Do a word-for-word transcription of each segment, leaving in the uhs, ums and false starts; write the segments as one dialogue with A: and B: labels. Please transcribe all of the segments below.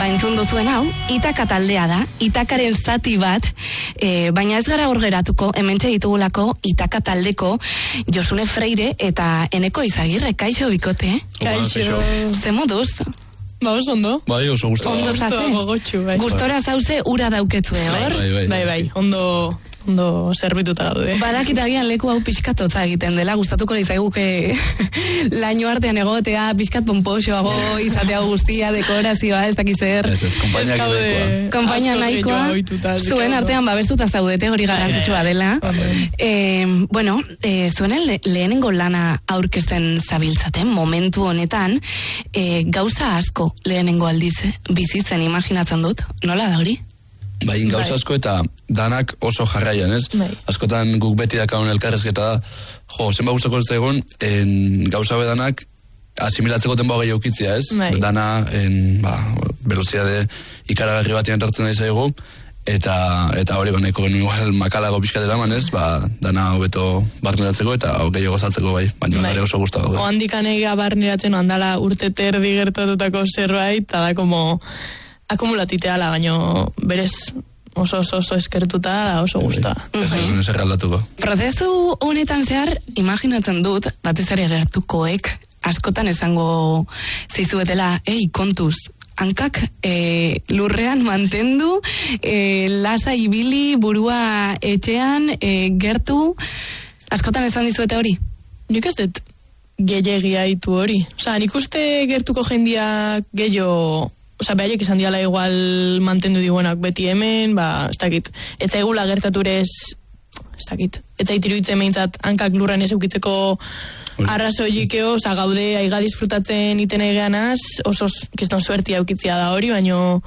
A: entzun duzuen hau, Itaka taldea da, Itakaren zati bat, e, baina ez gara hor geratuko, hementxe ditugulako Itaka taldeko Josune Freire eta Eneko Izagirre, kaixo bikote, eh?
B: Kaixo.
A: Ze moduz?
B: Ba, oso ondo.
C: Bai, oso gustora.
A: Ondo zaze?
B: Gogotxu, bai.
A: Gustora zauze ura dauketzu, eh, hor?
C: Bai, bai,
B: Bai, bai, ondo, ondo zerbituta gaude.
A: Badakit agian leku hau pixkatotza egiten dela, gustatuko izaiguke laino artean egotea, pixkat pomposoago, izatea guztia, dekorazioa, ez dakiz zer.
C: Ez, ez, kompainia nahikoa.
A: Kompainia nahikoa, zuen artean babestuta zaudete, hori garrantzitsua dela. Eh, bueno, eh, zuenen le, lehenengo lana aurkezten zabiltzaten, momentu honetan, eh, gauza asko lehenengo aldiz bizitzen imaginatzen dut, nola da hori?
C: Bai, gauza asko eta danak oso jarraian, ez?
B: Bai.
C: Askotan guk beti dakaun elkarrezketa da, jo, zenba gustako ez egon, en, gauza bedanak asimilatzeko denboa gehi aukitzia, ez?
B: Bai.
C: Dana, en, ba, veloziade ikaragarri batean hartzen nahi zaigu, eta, eta hori, ba, nahiko genuen igual makalago pixkatera eman, ez? Ba, dana hobeto barneratzeko eta gehiago gozatzeko, bai, baina
B: Bai.
C: nire oso gustako.
B: O handikan egia barneratzen, handala urte terdi gertatutako zerbait, eta da, como akumulatu iteala, baino berez oso oso oso eskertuta da oso gusta.
C: Ez egun ez erraldatuko.
A: Prozesu honetan zehar, imaginatzen dut, batez ere gertukoek, askotan esango zizuetela, ei, kontuz, hankak e, lurrean mantendu, e, lasa ibili, burua etxean, e, gertu, askotan esan dizuete hori?
B: Nik ez dut gehiagia itu hori. Osa, nik uste gertuko jendia gehiago. Osa, behaiek izan diala igual mantendu diguenak beti hemen, ba, ez dakit, ez zaigula gertaturez, ez dakit, ez zait iruditzen behintzat hankak lurran ez eukitzeko arrazoikeo, osa, gaude aiga disfrutatzen iten egeanaz, oso, kiston suertia eukitzia da hori, baino,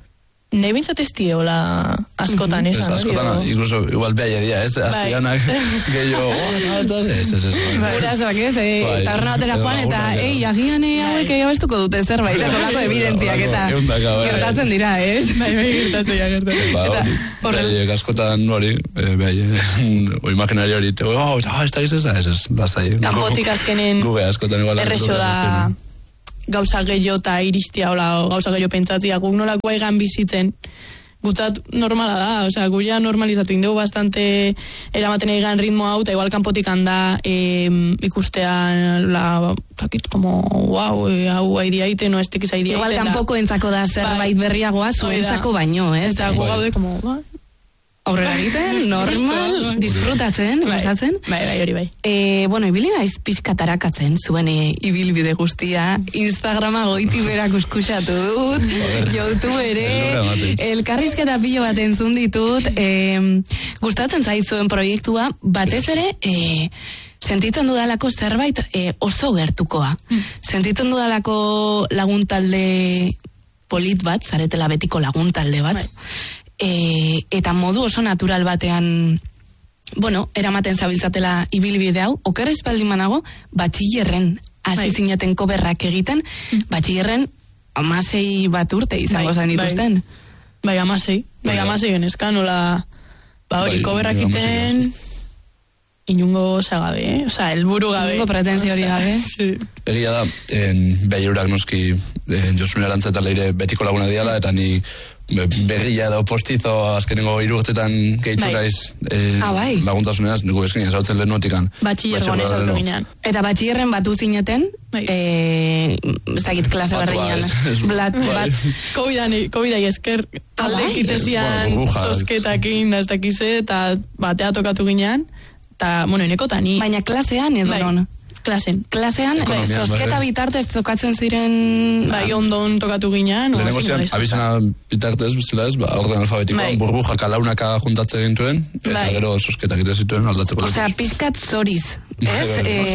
B: nahi bintzat ez diola askotan,
C: Ez,
B: esan,
C: askotan,
B: hori,
C: incluso, igual behaia dia, ez? Azti ganak gehiago, ez, ez, ez.
A: Gurasoak ez, e,
C: Bai.
A: taberna batera joan, eta, ei, agian e, hauek abestuko dute zerbait, esolako evidentziak, eta gertatzen dira, ez?
B: bai, bai, gertatzen, ja, gertatzen.
C: Ba,
A: Eta,
C: hori, behaiek askotan hori, behaiek, o imaginari hori, oh, ez da izesa, ez, ez, lasai.
B: Kanpotik azkenen
C: Guge askotan igual.
B: errexo da gauza gehiago eta iristia, hola, gauza gehiago pentsatia, guk nolakoa egan bizitzen, gutzat normala da, osea, gu ja normalizatu indegu bastante eramaten egan ritmo hau, eta igual kanpotik handa eh, ikustean, la, takit, como, wow, eh, hau haidea ite, no ez tekiz haidea ite.
A: igual kanpoko entzako da zerbait berriagoa, zuentzako baino, ez?
B: Eta gu gaude, como, ba,
A: Aurrera egiten, normal, disfrutatzen, pasatzen.
B: Bai, bai, hori bai.
A: E, bueno, ibili naiz pixkatarakatzen, zuen e, ibilbide guztia, Instagrama goiti berak uskusatu dut, YouTube ere, elkarrizketa pilo bat entzun ditut, e, gustatzen zaizuen proiektua, batez ere, e, sentitzen dudalako zerbait e, oso gertukoa. Mm. Sentitzen dudalako laguntalde polit bat, zaretela betiko laguntalde bat, bai. E, eta modu oso natural batean, bueno, eramaten zabiltzatela ibilbide hau, oker espaldin manago, batxillerren hasi zineten koberrak egiten, mm. batxillerren amasei bat urte izango zen dituzten.
B: Bai, bai amasei, bai amasei genezka, nola, ba hori, koberrak egiten, inungo zagabe, eh? Osa, elburu gabe.
A: Inungo pretensio hori gabe.
B: Sí.
C: Egia da, behiurak noski, Josune Arantza eta Leire betiko laguna diala, eta ni berria edo postizo azkenengo hiru urtetan gehitu naiz eh,
A: ah, bai.
C: laguntasuneaz, niko eskenien zautzen lehen notikan.
B: Batxillergoan ez auto ginean.
A: Eta batxillerren batu zineten,
B: bai.
A: eh, ez dakit klase berdinean. Blat, bat.
B: Covidai esker alde ekitezian sosketakin, ez dakize, eta batea tokatu ginean, eta, bueno, enekotan ni.
A: Baina klasean edo
B: bai.
A: non?
B: Klasen.
A: Klasean, zozketa bai. Bitartez tokatzen ziren...
B: Bai, ondon tokatu ginean.
C: Lehenengo zian, abizena bitartez, bizela ez, ba, orden alfabetikoan, bai. Burbujaka launaka juntatzen gintuen, eta bai. Gero zozketak ite zituen aldatzeko.
A: Osea, pizkat zoriz, ez?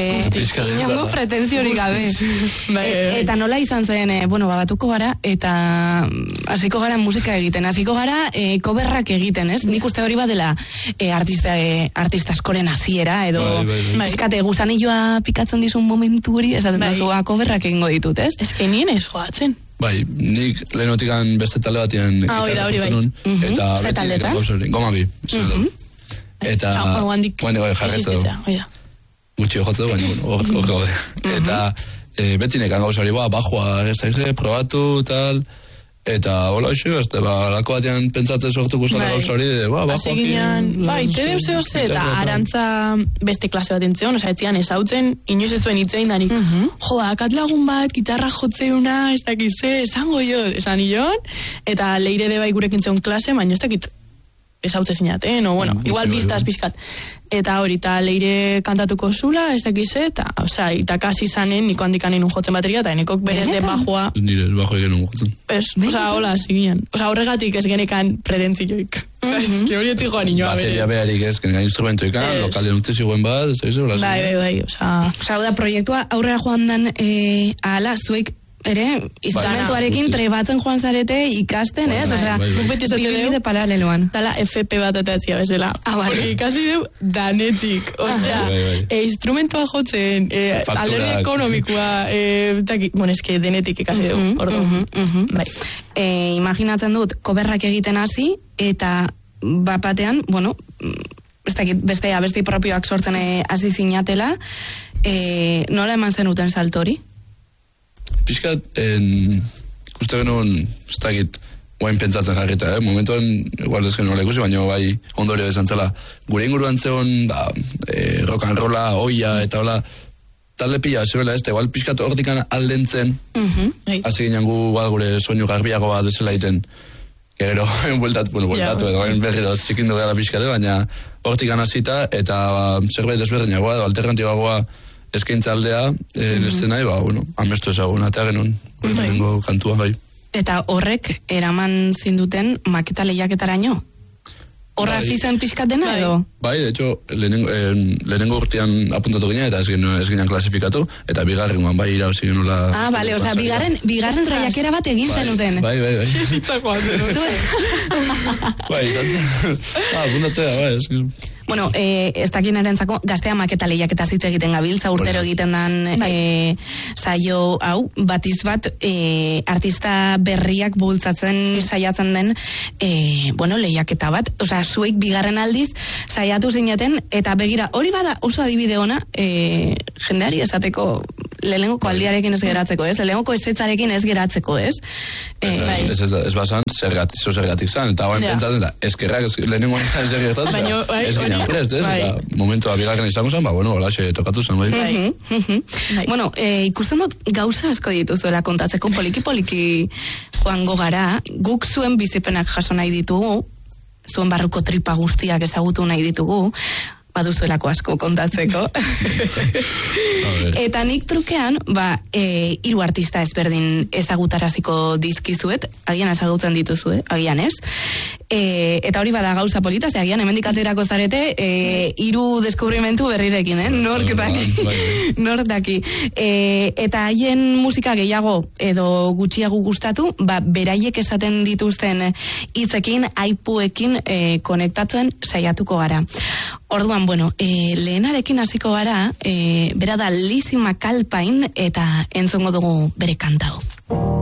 A: Inongo pretensiorik gabe.
B: Bai,
A: e, eta nola izan zen, e, bueno, babatuko gara, eta hasiko gara musika egiten, hasiko gara e, koberrak egiten, ez? Nik uste hori badela e, artista, e, artista askoren hasiera, edo bai, bai, bai. Pizkate gusanilloa pikatzen dizun momentu hori, ez da bai. Koberrak egingo ditut, ez?
B: Ez que nien ez joatzen.
C: Bai, nik lehenotikan beste talde batien
B: ah,
C: gitarra
B: bai.
C: nun,
A: uh -huh.
C: eta
A: beti
C: gauzori, goma bi, uh -huh. eta bueno, bai, jarretzu gutxi jotzu, baina hor gaude, eta e, beti nekan gauzori, ba, bajua, ez da, probatu, tal, Eta, hola, hoxe, beste, ba, lako batean pentsatzen sortuko zara gauza hori, de, ba, ba,
B: joakin... Bai, te deus eus, eta arantza beste klase bat entzeon, oza, etzian esautzen, inoiz etzuen itzein danik, uh -huh. jo, akat lagun bat, gitarra jotzeuna, ez dakize, esango jo, esan ion, eta leire de bai gurekin zeun klase, baina ez dakit esautze zinate, no, bueno, mm, igual biztaz pixkat. Eta hori, eta leire kantatuko zula, ez dakize, eta, osea, eta kasi zanen, niko handikanen un jotzen bateria, eta nekok berez de bajua...
C: Nire, bajua egen un jotzen.
B: Ez, osea, hola, zigian. Osea, horregatik ez genekan predentzioik. Osea, ez que hori eti joan inoa berez.
C: Bateria beharik ez, genekan instrumentoikan, lokalen utzi ziguen bat, ez dakize, hola.
B: Bai, bai, bai, osea...
A: Osea, da, proiektua aurrera joan den, eh, ahala, zuek, ere, instrumentuarekin trebatzen joan zarete ikasten, ez? Osea, bibide paraleloan.
B: Dala F P bat eta etzia bezala.
A: Ah, bai.
B: Porque ikasi deu danetik. Osea, e, instrumentua jotzen, e, alderdi ekonomikoa, e, taki, bueno, eske denetik ikasi deu. Uh -huh, ordo. Uh -huh, uh -huh. Bai.
A: E, imaginatzen dut, koberrak egiten hasi, eta bapatean, bueno, ez dakit, bestea, beste propioak sortzen hasi zinatela, e, nola eman zenuten saltori?
C: Piskat, en, ikuste genuen, ez dakit, guain pentsatzen jarrita, eh? Momentuan, igual ez genuen ikusi, baina bai ondorio esan zela. Gure inguruan zeon, ba, e, rock and rolla, oia, eta hola, talde pila, zebela ez, igual piskat hortikan aldentzen,
A: uh-huh.
C: hasi ginen gu, ba, gure soinu garbiago bat bezala iten, gero, bueltat, bueno, bueltatu, edo, yeah. berriro zikindu gara piskate, baina hortikan hasita, eta ba, zerbait desberdinagoa, edo alternatibagoa, eskaintza aldea, eh, beste nahi, ba, bueno, amestu ezagun, eta genuen, lehenengo kantua, bai.
A: Eta horrek, eraman zinduten maketa lehiaketaraino? Horra hasi zen pixkat dena,
B: bai.
A: edo?
C: Bai, de hecho, lehenengo, eh, lehenengo urtean apuntatu ginen, eta ez ginen, ez ginen klasifikatu, eta bigarren guan, bai, irauzi genula...
A: Ah, bale, osea, bigarren, bigarren lehiakera bat egin
C: bai,
A: zenuten.
C: Bai, bai, bai.
B: Zitzakoan.
C: Bai, zantzen. Ah, apuntatzea, bai, ez ginen.
A: Bueno, eh, ez dakien erentzako, gaztea maketa lehiaketa zitze egiten gabiltza, urtero egiten dan eh, saio hau, batiz bat eh, artista berriak bultzatzen saiatzen den eh, bueno, lehiaketa bat, osea, zuek bigarren aldiz saiatu zineten, eta begira, hori bada oso adibide ona, eh, jendeari esateko lehenengoko aldiarekin ez geratzeko, ez? Lehenengoko ezetzarekin ez geratzeko, ez?
C: Eh, bai. Ez, ez, ez basan, zergatik, zo zergatik zan, eta hauen pentsatzen da, eskerrak, ez, lehenengo ez gertatzen, ez ginen prest, ez? Eta momentua bigarren izango zen, ba, bueno, holaxe tokatu zen, bai.
A: Uh-huh, uh-huh. Bai. Bueno, eh, ikusten dut gauza asko dituzuela kontatzeko, poliki-poliki joango gara, guk zuen bizipenak jaso nahi ditugu, zuen barruko tripa guztiak ezagutu nahi ditugu, baduzuelako asko kontatzeko. Eta nik trukean, ba, e, hiru artista ezberdin ezagutaraziko dizkizuet, agian ezagutzen dituzue, agian ez. E, eta hori bada gauza polita, ze agian hemendik aterako zarete, e, hiru deskubrimentu berrirekin, eh? Nork daki. Nork daki. E, eta haien musika gehiago edo gutxiago gustatu, ba, beraiek esaten dituzten hitzekin, aipuekin e, konektatzen saiatuko gara. Orduan, bueno, e, lehenarekin hasiko gara, e, bera da Lizzie McAlpine, eta entzongo dugu bere kantau.